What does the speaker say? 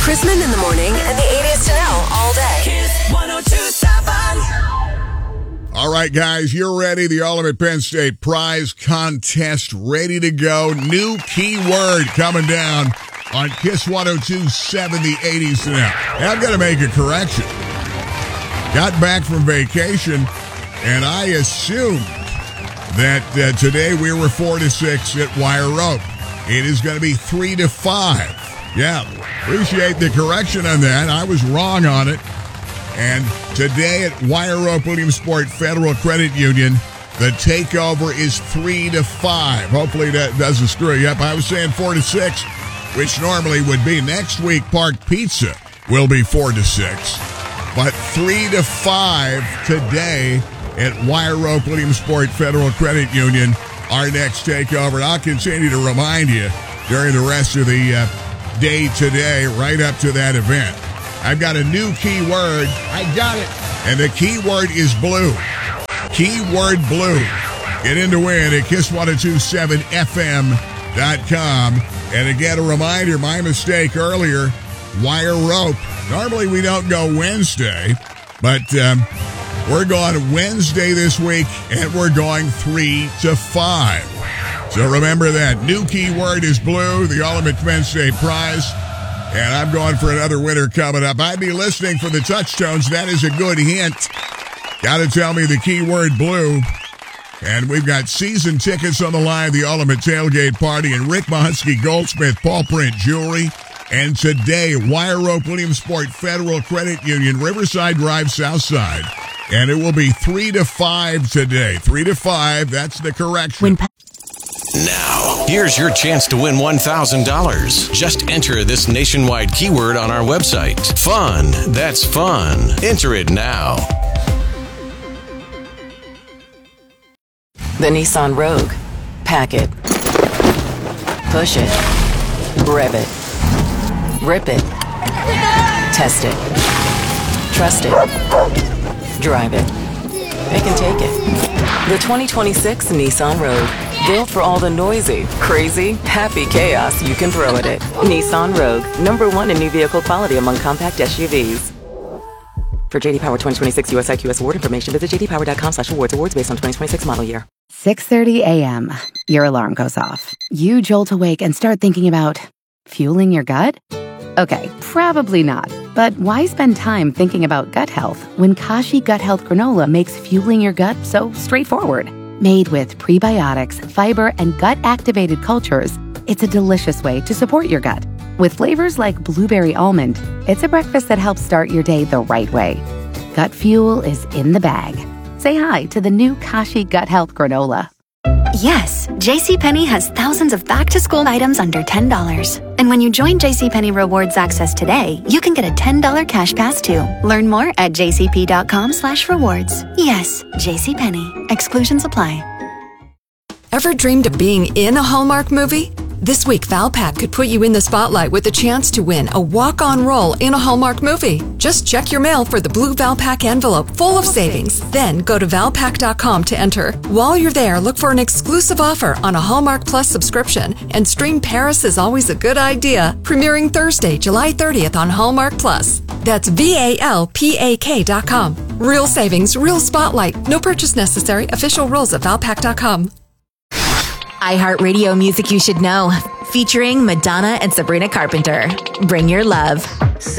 Chrisman in the morning and the 80s to know all day. Kiss 102.7. All right, guys, you're ready. The Ultimate Penn State Prize Contest ready to go. New keyword coming down on Kiss 102.7, the 80s to now. Now, I've got to make a correction. Got back from vacation, and I assumed that today we were 4 to 6 at Wire Rope. It is going to be 3 to 5. Yeah, appreciate the correction on that. I was wrong on it. And today at Wire Rope Williamsport Federal Credit Union, the takeover is 3 to 5. Hopefully that doesn't screw you up. I was saying 4 to 6, which normally would be. Next week, Park Pizza will be 4 to 6. But 3 to 5 today at Wire Rope Williamsport Federal Credit Union, our next takeover. And I'll continue to remind you during the rest of the day today, right up to that event. I've got a new keyword. I got it. And the keyword is blue. Keyword blue. Get in to win at Kiss1027fm.com. And again, a reminder, my mistake earlier, Wire Rope. Normally we don't go Wednesday, but we're going Wednesday this week, and we're going 3 to 5. So remember that. New keyword is blue, the Ultimate Penn State Prize. And I'm going for another winner coming up. I'd be listening for the touchstones. That is a good hint. Got to tell me the keyword blue. And we've got season tickets on the line, the Ultimate Tailgate Party, and Rick Mahonsky Goldsmith Paul Print Jewelry. And today, Wire Rope Williamsport Federal Credit Union, Riverside Drive, Southside. And it will be 3 to 5 today. 3 to 5, that's the correction. Now, here's your chance to win $1,000. Just enter this nationwide keyword on our website. Fun. That's fun. Enter it now. The Nissan Rogue. Pack it. Push it. Rev it. Rip it. Test it. Trust it. Drive it. They can take it. The 2026 Nissan Rogue. Built for all the noisy, crazy, happy chaos you can throw at it. Nissan Rogue, #1 in new vehicle quality among compact SUVs. For JD Power 2026 US IQS award information, visit jdpower.com/awards. Awards based on 2026 model year. 6:30 a.m. Your alarm goes off. You jolt awake and start thinking about fueling your gut? Okay, probably not. But why spend time thinking about gut health when Kashi Gut Health Granola makes fueling your gut so straightforward? Made with prebiotics, fiber, and gut-activated cultures, it's a delicious way to support your gut. With flavors like blueberry almond, it's a breakfast that helps start your day the right way. Gut fuel is in the bag. Say hi to the new Kashi Gut Health Granola. Yes, JCPenney has thousands of back-to-school items under $10. And when you join JCPenney Rewards Access today, you can get a $10 cash pass too. Learn more at jcp.com/rewards. Yes, JCPenney. Exclusions apply. Ever dreamed of being in a Hallmark movie? This week, Valpak could put you in the spotlight with a chance to win a walk-on role in a Hallmark movie. Just check your mail for the blue Valpak envelope full of savings. Then go to valpak.com to enter. While you're there, look for an exclusive offer on a Hallmark Plus subscription and stream Paris is Always a Good Idea, premiering Thursday, July 30th on Hallmark Plus. That's VALPAK.com. Real savings, real spotlight. No purchase necessary. Official rules at valpak.com. iHeartRadio Music You Should Know, featuring Madonna and Sabrina Carpenter. Bring your love.